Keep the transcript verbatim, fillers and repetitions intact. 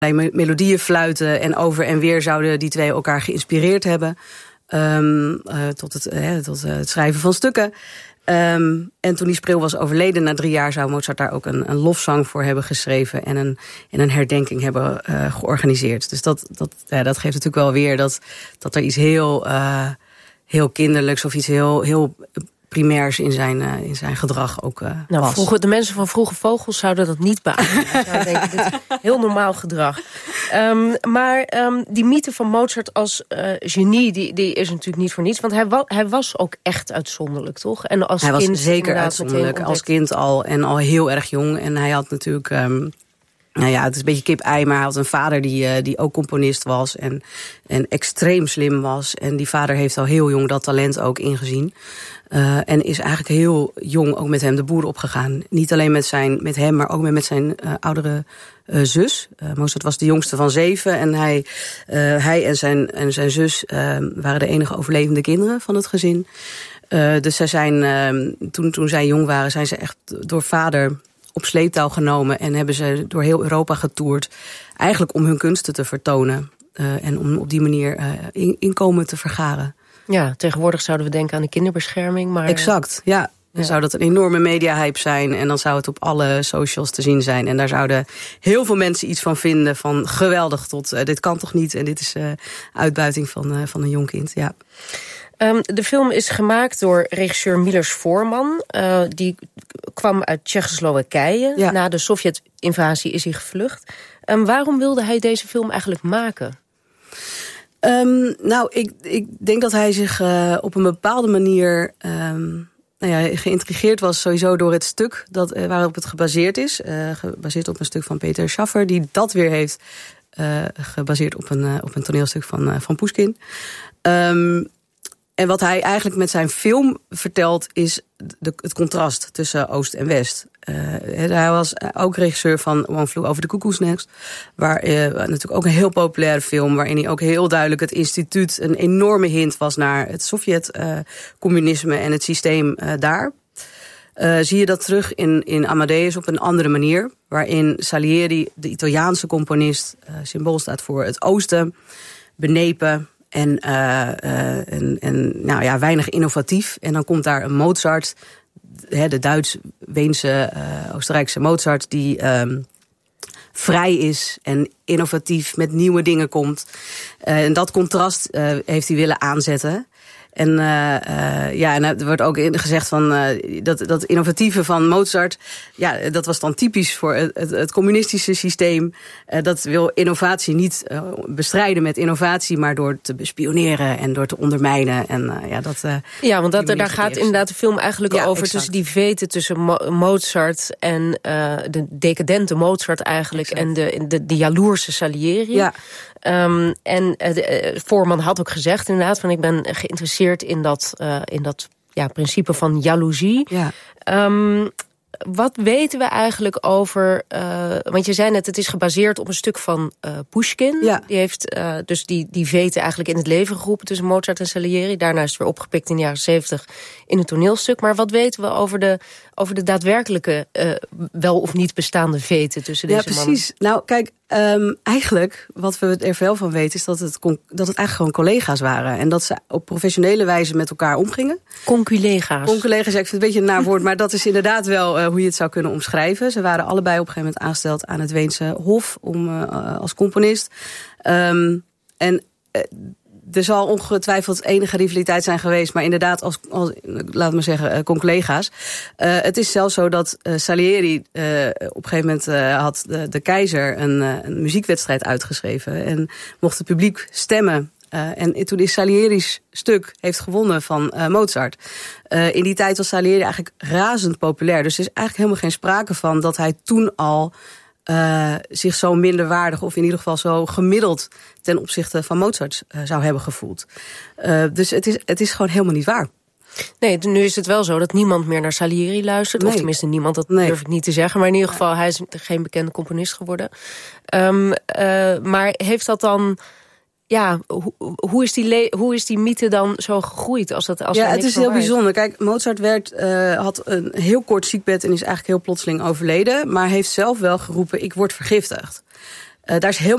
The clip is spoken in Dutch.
melodieën fluiten en over en weer zouden die twee elkaar geïnspireerd hebben. Um, uh, tot het, uh, tot uh, het schrijven van stukken. Um, en toen die Spreeuw was overleden, na drie jaar zou Mozart daar ook een, een lofzang voor hebben geschreven en een, en een herdenking hebben uh, georganiseerd. Dus dat, dat, ja, dat geeft natuurlijk wel weer dat, dat er iets heel, uh, heel kinderlijks of iets heel, heel primairs in zijn, uh, in zijn gedrag ook uh, nou, was. Vroeger, de mensen van Vroege Vogels zouden dat niet beamen. Ze zouden denken, dit is heel normaal gedrag. Um, maar um, die mythe van Mozart als uh, genie, die, die is natuurlijk niet voor niets. Want hij, wa- hij was ook echt uitzonderlijk, toch? En als hij kind was zeker uitzonderlijk, als kind al en al heel erg jong. En hij had natuurlijk... Um, Nou ja, het is een beetje kip-ei, maar hij had een vader die, uh, die ook componist was en, en extreem slim was. En die vader heeft al heel jong dat talent ook ingezien. Uh, en is eigenlijk heel jong ook met hem de boer opgegaan. Niet alleen met, zijn, met hem, maar ook met zijn uh, oudere uh, zus. Uh, Mozart was de jongste van zeven en hij, uh, hij en, zijn, en zijn zus uh, waren de enige overlevende kinderen van het gezin. Uh, dus zij zijn, uh, toen, toen zij jong waren, zijn ze echt door vader op sleeptouw genomen en hebben ze door heel Europa getoerd. Eigenlijk om hun kunsten te vertonen. Uh, en om op die manier uh, in, inkomen te vergaren. Ja, tegenwoordig zouden we denken aan de kinderbescherming. Maar exact, ja. Dan ja. zou dat een enorme media-hype zijn. En dan zou het op alle socials te zien zijn. En daar zouden heel veel mensen iets van vinden. Van geweldig tot uh, dit kan toch niet. En dit is uh, uitbuiting van, uh, van een jong kind, ja. Um, de film is gemaakt door regisseur Milos Forman. Uh, die kwam uit Tsjechoslowakije. Ja. Na de Sovjet-invasie is hij gevlucht. Um, waarom wilde hij deze film eigenlijk maken? Um, nou, ik, ik denk dat hij zich uh, op een bepaalde manier Um, nou ja, geïntrigeerd was sowieso door het stuk dat, uh, waarop het gebaseerd is. Uh, gebaseerd op een stuk van Peter Schaffer, die dat weer heeft uh, gebaseerd op een, uh, op een toneelstuk van, uh, van Pushkin. Um, En wat hij eigenlijk met zijn film vertelt is de, het contrast tussen Oost en West. Uh, hij was ook regisseur van One Flew Over the Cuckoo's Nest. Waar uh, natuurlijk ook een heel populaire film, waarin hij ook heel duidelijk het instituut een enorme hint was naar het Sovjet-communisme uh, en het systeem uh, daar. Uh, zie je dat terug in, in Amadeus op een andere manier. Waarin Salieri, de Italiaanse componist, uh, symbool staat voor het Oosten, benepen. En, uh, uh, en, en nou ja, weinig innovatief. En dan komt daar een Mozart, hè, de Duits-Weense, uh, Oostenrijkse Mozart, die um, vrij is en innovatief met nieuwe dingen komt. Uh, en dat contrast uh, heeft hij willen aanzetten. En, uh, uh, ja, en er wordt ook gezegd van uh, dat, dat innovatieve van Mozart, ja, dat was dan typisch voor het, het, het communistische systeem. Uh, dat wil innovatie niet uh, bestrijden met innovatie, maar door te bespioneren en door te ondermijnen. En, uh, ja, dat, uh, ja, want dat, daar gaat inderdaad de film eigenlijk ja, over, exact. tussen die veten tussen Mo- Mozart en uh, de decadente Mozart eigenlijk, exact. En de, de, de jaloerse Salieri. Ja. Um, en uh, de, uh, Voorman had ook gezegd inderdaad van ik ben geïnteresseerd in dat, uh, in dat ja, principe van jaloezie. Ja. Um, wat weten we eigenlijk over, uh, want je zei net het is gebaseerd op een stuk van uh, Pushkin. Ja. Die heeft uh, dus die, die veten eigenlijk in het leven geroepen tussen Mozart en Salieri. Daarna is het weer opgepikt in de jaren zeventig in een toneelstuk. Maar wat weten we over de, over de daadwerkelijke uh, wel of niet bestaande veten tussen deze mannen? Ja, precies. Mannen? Nou, kijk, um, eigenlijk wat we er veel van weten is dat het, dat het eigenlijk gewoon collega's waren. En dat ze op professionele wijze met elkaar omgingen. Conculega's. Conculega's, ja, ik vind het een beetje een naar woord, maar dat is inderdaad wel uh, hoe je het zou kunnen omschrijven. Ze waren allebei op een gegeven moment aangesteld aan het Weense Hof om, uh, als componist. Um, en uh, er zal ongetwijfeld enige rivaliteit zijn geweest, maar inderdaad als, als laat me zeggen, uh, conculega's. Uh, het is zelfs zo dat uh, Salieri uh, op een gegeven moment uh, had de, de keizer een, uh, een muziekwedstrijd uitgeschreven en mocht het publiek stemmen. Uh, en toen is Salieri's stuk heeft gewonnen van uh, Mozart. Uh, in die tijd was Salieri eigenlijk razend populair. Dus er is eigenlijk helemaal geen sprake van dat hij toen al uh, zich zo minderwaardig of in ieder geval zo gemiddeld ten opzichte van Mozart uh, zou hebben gevoeld. Uh, dus het is, het is gewoon helemaal niet waar. Nee, nu is het wel zo dat niemand meer naar Salieri luistert. Nee. Of tenminste niemand, dat nee. durf ik niet te zeggen. Maar in ieder geval, hij is geen bekende componist geworden. Um, uh, maar heeft dat dan... Ja, hoe, hoe, is die le- hoe is die mythe dan zo gegroeid? Als dat, als ja, het is heel bijzonder. Kijk, Mozart werd, uh, had een heel kort ziekbed en is eigenlijk heel plotseling overleden. Maar heeft zelf wel geroepen, ik word vergiftigd. Uh, daar is heel